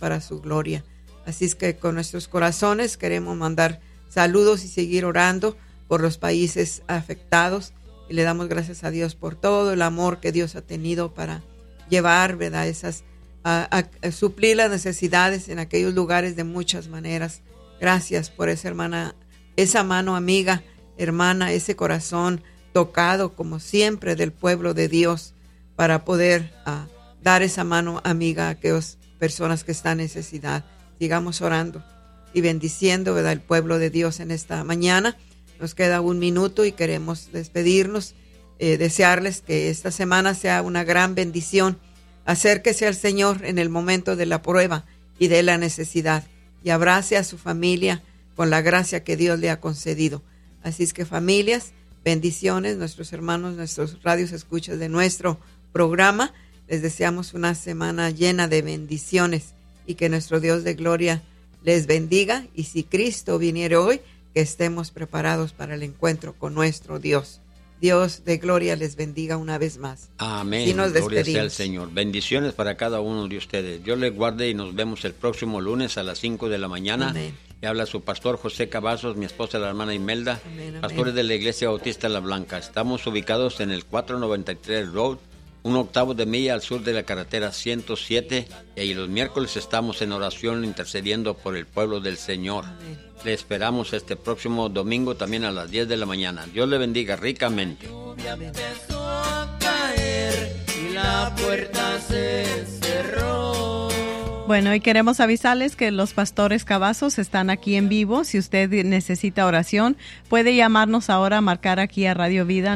para su gloria. Así es que con nuestros corazones queremos mandar saludos y seguir orando por los países afectados, y le damos gracias a Dios por todo el amor que Dios ha tenido para llevar, ¿verdad?, a suplir las necesidades en aquellos lugares de muchas maneras. Gracias por esa hermana, esa mano amiga, hermana, ese corazón tocado como siempre del pueblo de Dios para poder dar esa mano amiga a aquellas personas que están en necesidad. Sigamos orando y bendiciendo, ¿verdad?, el pueblo de Dios en esta mañana. Nos queda 1 minuto y queremos despedirnos, desearles que esta semana sea una gran bendición. Acérquese al Señor en el momento de la prueba y de la necesidad y abrace a su familia con la gracia que Dios le ha concedido. Así es que, familias, bendiciones, nuestros hermanos, nuestros radios escuchas de nuestro programa, les deseamos una semana llena de bendiciones y que nuestro Dios de gloria les bendiga, y si Cristo viniere hoy, que estemos preparados para el encuentro con nuestro Dios. Dios de gloria les bendiga una vez más. Amén. Y nos Gloria despedimos. sea al Señor. Bendiciones para cada uno de ustedes. Dios les guarde y nos vemos el próximo lunes a las 5 de la mañana. Amén. Le habla su pastor José Cavazos, mi esposa la hermana Imelda, Amén, pastores de la Iglesia Bautista La Blanca. Estamos ubicados en el 493 Road, 1/8 de milla al sur de la carretera 107, y ahí los miércoles estamos en oración intercediendo por el pueblo del Señor. Amén. Le esperamos este próximo domingo también a las 10 de la mañana. Dios le bendiga ricamente. Empezó a caer y la puerta se cerró. Bueno, y queremos avisarles que los pastores Cavazos están aquí en vivo. Si usted necesita oración, puede llamarnos ahora, marcar aquí a Radio Vida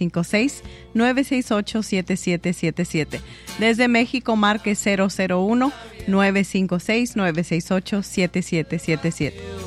956-968-7777. Desde México, marque 001-956-968-7777.